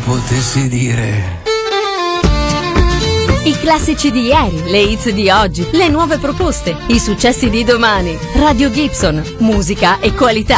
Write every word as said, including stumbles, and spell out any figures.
potessi dire. I classici di ieri, le hits di oggi, le nuove proposte, i successi di domani. Radio Gibson, musica e qualità.